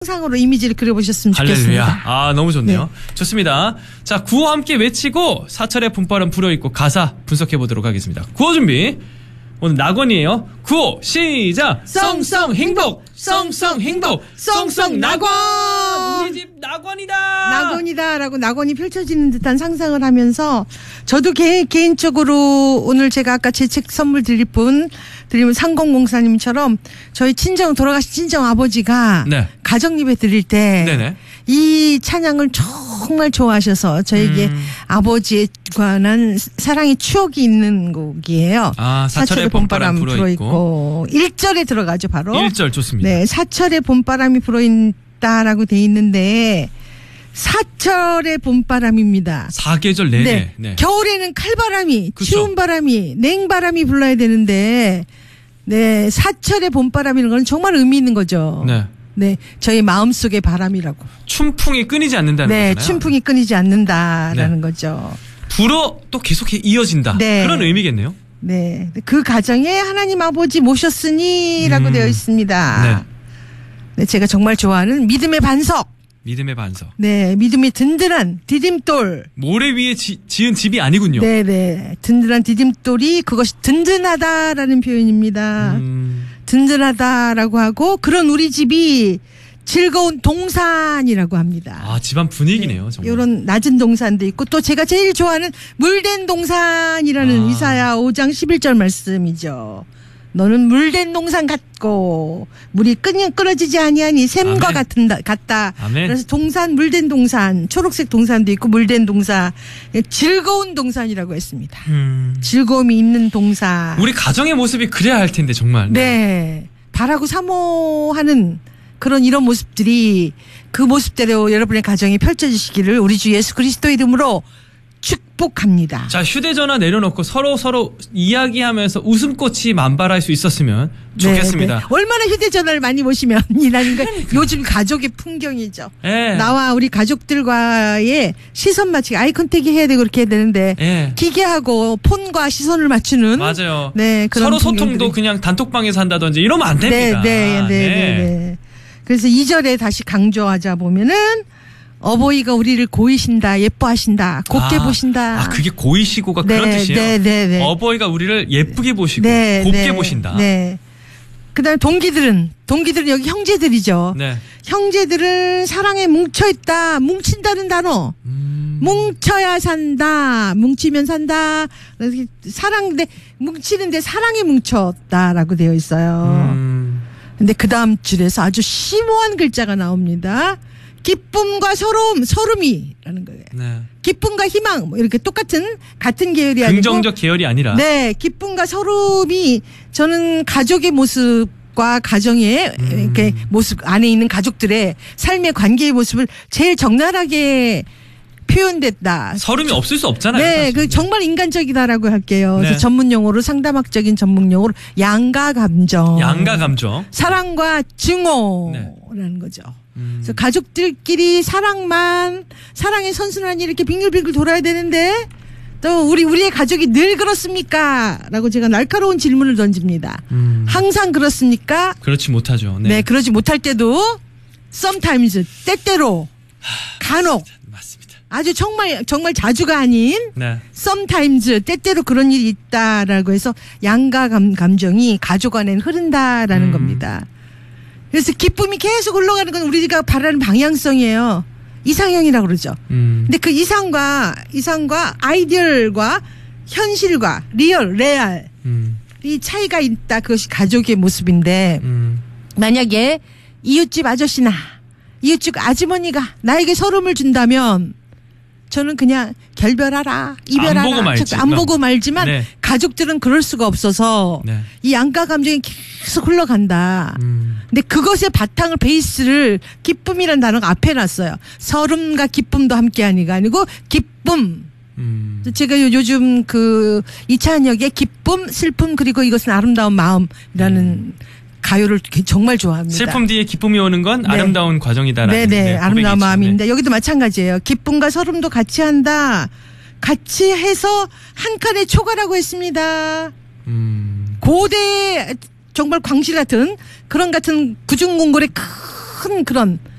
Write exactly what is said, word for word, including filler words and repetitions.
상으로 이미지를 그려보셨으면 좋겠습니다. 할렐루야. 아, 너무 좋네요. 네. 좋습니다. 자, 구호 함께 외치고 사철의 봄바람 불어있고 가사 분석해보도록 하겠습니다. 구호 준비. 오늘 낙원이에요. 구호 시작. 썽썽 행복, 썽썽 행복, 썽썽 낙원. 우리 집 낙원이다. 낙원이다라고 낙원이 펼쳐지는 듯한 상상을 하면서 저도 개, 개인적으로 오늘 제가 아까 제 책 선물 드릴 분 드리면 상공공사님처럼 저희 친정 돌아가신 친정 아버지가 네. 가정 예배 드릴 때 네네. 이 찬양을 정말 좋아하셔서 저에게 음. 아버지에 관한 사랑의 추억이 있는 곡이에요. 아, 사철의 봄바람 불어있고. 일 절에 들어가죠, 바로. 일 절 좋습니다. 네, 사철의 봄바람이 불어있다라고 돼 있는데 사철의 봄바람입니다. 사계절 내내. 네. 네. 겨울에는 칼바람이, 그쵸. 추운 바람이, 냉바람이 불러야 되는데 네, 사철의 봄바람이라는 건 정말 의미 있는 거죠. 네. 네, 저희 마음속의 바람이라고. 춘풍이 끊이지 않는다는 네, 거잖아요. 춘풍이 끊이지 않는다라는 네. 거죠. 불어 또 계속 이어진다. 네. 그런 의미겠네요. 네, 그 가정에 하나님 아버지 모셨으니라고 음. 되어 있습니다. 네. 네, 제가 정말 좋아하는 믿음의 반석. 믿음의 반석. 네, 믿음이 든든한 디딤돌. 모래 위에 지, 지은 집이 아니군요. 네, 네, 든든한 디딤돌이 그것이 든든하다라는 표현입니다. 음. 든든하다라고 하고 그런 우리 집이 즐거운 동산이라고 합니다. 아, 집안 분위기네요. 네, 정말. 이런 낮은 동산도 있고 또 제가 제일 좋아하는 물된 동산이라는 아. 이사야 오 장 십일 절 말씀이죠. 너는 물된 동산 같고 물이 끊어, 끊어지지 아니하니 샘과 아멘. 같은다, 같다. 아멘. 그래서 동산, 물된 동산, 초록색 동산도 있고 물된 동산, 즐거운 동산이라고 했습니다. 음. 즐거움이 있는 동산. 우리 가정의 모습이 그래야 할 텐데 정말. 네. 바라고 사모하는 그런 이런 모습들이 그 모습대로 여러분의 가정이 펼쳐지시기를 우리 주 예수 그리스도 이름으로 축복합니다. 자, 휴대전화 내려놓고 서로 서로 이야기하면서 웃음꽃이 만발할 수 있었으면 좋겠습니다. 네, 네. 얼마나 휴대전화를 많이 보시면 이라는 게 요즘 가족의 풍경이죠. 네. 나와 우리 가족들과의 시선 맞추기, 아이 컨택이 해야 되고 그렇게 해야 되는데 네. 기계하고 폰과 시선을 맞추는 맞아요. 네, 그런 서로 소통도 풍경들이. 그냥 단톡방에서 한다든지 이러면 안 됩니다. 네, 네, 네, 네, 네. 그래서 이 절에 다시 강조하자 보면은 어버이가 우리를 고이신다, 예뻐하신다, 곱게 아, 보신다. 아, 그게 고이시고가 네, 그런 뜻이에요. 네, 네, 네. 어버이가 우리를 예쁘게 보시고 네, 곱게 네, 보신다. 네. 그다음에 동기들은 동기들은 여기 형제들이죠. 네. 형제들은 사랑에 뭉쳐 있다. 뭉친다는 단어. 음. 뭉쳐야 산다. 뭉치면 산다. 그래서 사랑인데 뭉치는데 사랑에 뭉쳤다라고 되어 있어요. 음. 근데 그 다음 줄에서 아주 심오한 글자가 나옵니다. 기쁨과 서러움, 서름이라는 거예요. 네. 기쁨과 희망, 뭐 이렇게 똑같은 같은 계열이 아니고 긍정적 계열이 아니라. 네, 기쁨과 서름이 저는 가족의 모습과 가정의 음. 이렇게 모습 안에 있는 가족들의 삶의 관계의 모습을 제일 적나라하게 표현됐다. 서름이 없을 수 없잖아요. 네, 사실. 그 정말 인간적이다라고 할게요. 네. 그래서 전문 용어로 상담학적인 전문 용어로 양가 감정. 양가 감정. 사랑과 증오라는 거죠. 음. 그래서 가족들끼리 사랑만 사랑의 선순환이 이렇게 빙글빙글 돌아야 되는데 또 우리 우리의 가족이 늘 그렇습니까?라고 제가 날카로운 질문을 던집니다. 음. 항상 그렇습니까? 그렇지 못하죠. 네. 네, 그러지 못할 때도 sometimes 때때로 간혹 맞습니다. 아주 정말 정말 자주가 아닌 네. sometimes 때때로 그런 일이 있다라고 해서 양가 감, 감정이 가족 안에는 흐른다라는 음. 겁니다. 그래서 기쁨이 계속 흘러가는 건 우리가 바라는 방향성이에요. 이상형이라고 그러죠. 음. 근데 그 이상과 이상과 아이디얼과 현실과 리얼, 레알 음. 이 차이가 있다. 그것이 가족의 모습인데 음. 만약에 이웃집 아저씨나 이웃집 아주머니가 나에게 서름을 준다면 저는 그냥 결별하라, 이별하라, 안 보고 말지. 자꾸 안 보고 말지만 네. 가족들은 그럴 수가 없어서 네. 이 양가 감정이 계속 흘러간다. 음. 근데 그것의 바탕을 베이스를 기쁨이라는 단어가 앞에 놨어요. 서름과 기쁨도 함께하니가 아니고 기쁨. 음. 제가 요- 요즘 그 이찬혁의 기쁨, 슬픔 그리고 이것은 아름다운 마음이라는 음. 가요를 정말 좋아합니다. 슬픔 뒤에 기쁨이 오는 건 네. 아름다운 과정이다라는 네네 네, 아름다운 고백이죠. 마음인데 네. 여기도 마찬가지예요. 기쁨과 서름도 같이 한다. 같이 해서 한 칸의 초가라고 했습니다. 음. 고대 정말 광실 같은 그런 같은 구중궁궐의 큰 그런